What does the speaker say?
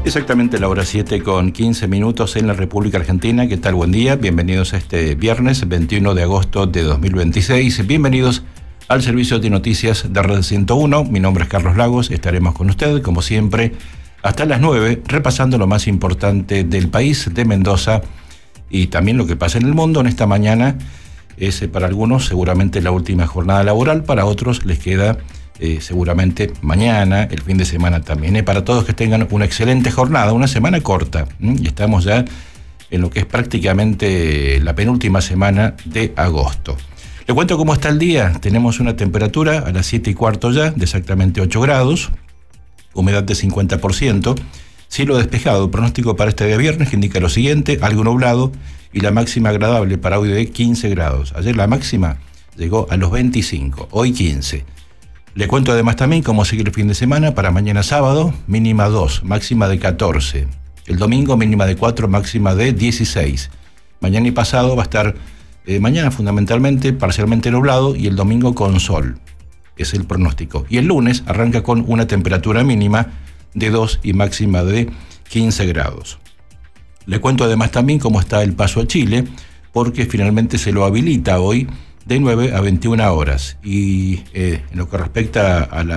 Exactamente la hora 7 con 15 minutos en la República Argentina. ¿Qué tal? Buen día. Bienvenidos a este viernes 21 de agosto de 2026. Bienvenidos al servicio de noticias de Red 101. Mi nombre es Carlos Lagos. Estaremos con usted, como siempre, hasta las 9, repasando lo más importante del país, de Mendoza y también lo que pasa en el mundo. En esta mañana es para algunos seguramente la última jornada laboral, para otros les queda seguramente mañana, el fin de semana también. Para todos que tengan una excelente jornada, una semana corta. Y estamos ya en lo que es prácticamente la penúltima semana de agosto. Le cuento cómo está el día. Tenemos una temperatura a las 7:15 ya, de exactamente 8 grados, humedad de 50%, cielo despejado. El pronóstico para este día viernes que indica lo siguiente: algo nublado y la máxima agradable para hoy de 15 grados. Ayer la máxima llegó a los 25, hoy 15. Le cuento además también cómo sigue el fin de semana. Para mañana sábado, mínima 2, máxima de 14. El domingo, mínima de 4, máxima de 16. Mañana y pasado va a estar, mañana fundamentalmente, parcialmente nublado, y el domingo con sol. Es el pronóstico. Y el lunes arranca con una temperatura mínima de 2 y máxima de 15 grados. Le cuento además también cómo está el paso a Chile, porque finalmente se lo habilita hoy de 9 a 21 horas. Y en lo que respecta a la